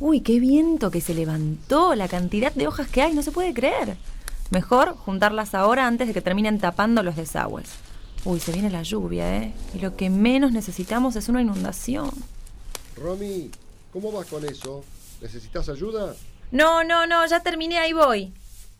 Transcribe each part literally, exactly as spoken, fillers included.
Uy, qué viento que se levantó, la cantidad de hojas que hay, no se puede creer. Mejor juntarlas ahora antes de que terminen tapando los desagües. Uy, se viene la lluvia, ¿eh? Y lo que menos necesitamos es una inundación. Romy, ¿cómo vas con eso? ¿Necesitas ayuda? No, no, no, ya terminé, ahí voy.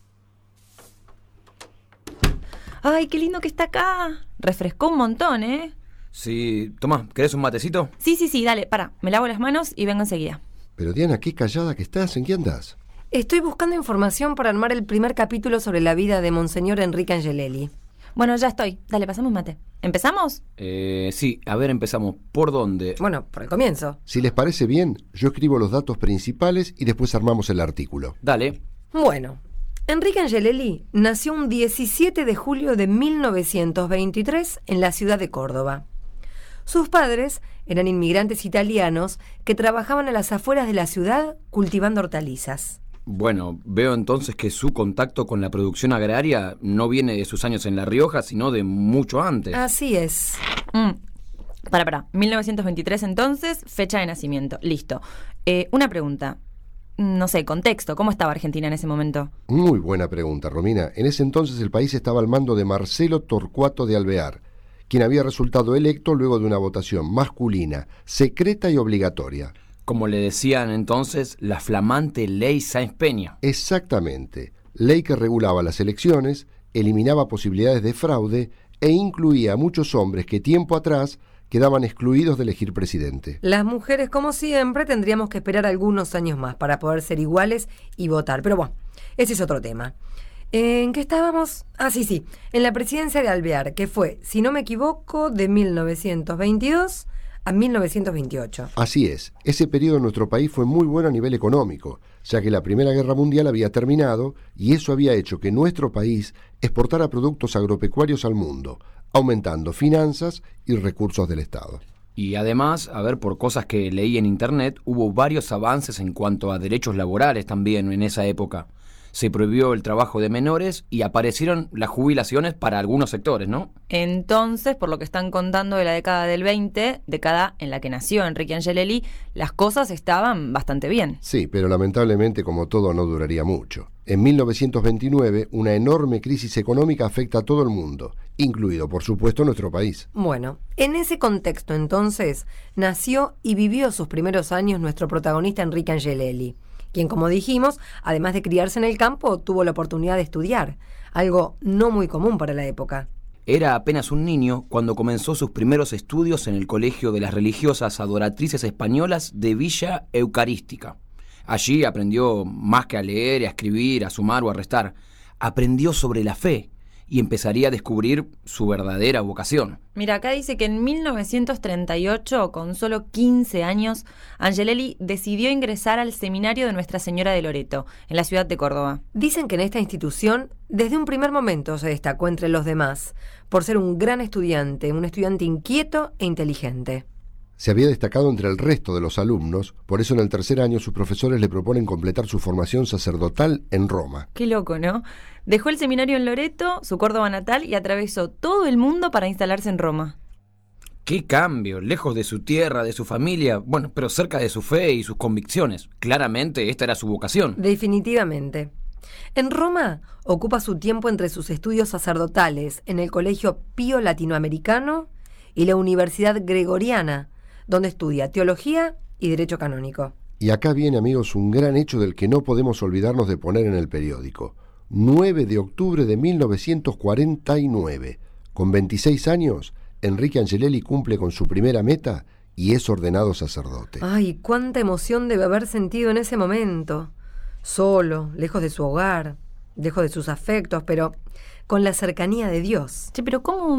Ay, qué lindo que está acá. Refrescó un montón, ¿eh? Sí, Tomás, ¿querés un matecito? Sí, sí, sí, dale, para, me lavo las manos y vengo enseguida. Pero Diana, qué callada que estás, ¿en qué andás? Estoy buscando información para armar el primer capítulo sobre la vida de Monseñor Enrique Angelelli. Bueno, ya estoy. Dale, pasame un mate. ¿Empezamos? Eh, sí, a ver, empezamos. ¿Por dónde? Bueno, por el comienzo. Si les parece bien, yo escribo los datos principales y después armamos el artículo. Dale. Bueno, Enrique Angelelli nació un diecisiete de julio de mil novecientos veintitrés en la ciudad de Córdoba. Sus padres eran inmigrantes italianos que trabajaban a las afueras de la ciudad cultivando hortalizas. Bueno, veo entonces que su contacto con la producción agraria no viene de sus años en La Rioja, sino de mucho antes. Así es. Mm. Para, para. mil novecientos veintitrés entonces, fecha de nacimiento. Listo. Eh, una pregunta. No sé, contexto. ¿Cómo estaba Argentina en ese momento? Muy buena pregunta, Romina. En ese entonces el país estaba al mando de Marcelo Torcuato de Alvear, quien había resultado electo luego de una votación masculina, secreta y obligatoria. Como le decían entonces, la flamante Ley Sáenz Peña. Exactamente. Ley que regulaba las elecciones, eliminaba posibilidades de fraude e incluía a muchos hombres que tiempo atrás quedaban excluidos de elegir presidente. Las mujeres, como siempre, tendríamos que esperar algunos años más para poder ser iguales y votar. Pero bueno, ese es otro tema. ¿En qué estábamos? Ah, sí, sí. En la presidencia de Alvear, que fue, si no me equivoco, de mil novecientos veintidós a mil novecientos veintiocho. Así es. Ese periodo en nuestro país fue muy bueno a nivel económico, ya que la Primera Guerra Mundial había terminado y eso había hecho que nuestro país exportara productos agropecuarios al mundo, aumentando finanzas y recursos del Estado. Y además, a ver, por cosas que leí en internet, hubo varios avances en cuanto a derechos laborales también en esa época. Se prohibió el trabajo de menores y aparecieron las jubilaciones para algunos sectores, ¿no? Entonces, por lo que están contando de la década del veinte, década en la que nació Enrique Angelelli, las cosas estaban bastante bien. Sí, pero lamentablemente, como todo, no duraría mucho. En mil novecientos veintinueve, una enorme crisis económica afecta a todo el mundo, incluido, por supuesto, nuestro país. Bueno, en ese contexto, entonces, nació y vivió sus primeros años nuestro protagonista Enrique Angelelli, quien, como dijimos, además de criarse en el campo, tuvo la oportunidad de estudiar, algo no muy común para la época. Era apenas un niño cuando comenzó sus primeros estudios en el Colegio de las Religiosas Adoratrices Españolas de Villa Eucarística. Allí aprendió más que a leer, a escribir, a sumar o a restar. Aprendió sobre la fe y empezaría a descubrir su verdadera vocación. Mira, acá dice que en mil novecientos treinta y ocho, con solo quince años, Angelelli decidió ingresar al seminario de Nuestra Señora de Loreto, en la ciudad de Córdoba. Dicen que en esta institución, desde un primer momento se destacó entre los demás, por ser un gran estudiante, un estudiante inquieto e inteligente. Se había destacado entre el resto de los alumnos, por eso en el tercer año sus profesores le proponen completar su formación sacerdotal en Roma. Qué loco, ¿no? Dejó el seminario en Loreto, su Córdoba natal, y atravesó todo el mundo para instalarse en Roma. ¡Qué cambio! Lejos de su tierra, de su familia, bueno, pero cerca de su fe y sus convicciones. Claramente esta era su vocación. Definitivamente. En Roma ocupa su tiempo entre sus estudios sacerdotales en el Colegio Pío Latinoamericano y la Universidad Gregoriana, donde estudia teología y derecho canónico. Y acá viene, amigos, un gran hecho del que no podemos olvidarnos de poner en el periódico. nueve de octubre de mil novecientos cuarenta y nueve. Con veintiséis años, Enrique Angelelli cumple con su primera meta y es ordenado sacerdote. Ay, cuánta emoción debe haber sentido en ese momento. Solo, lejos de su hogar, lejos de sus afectos, pero con la cercanía de Dios. Che, pero ¿cómo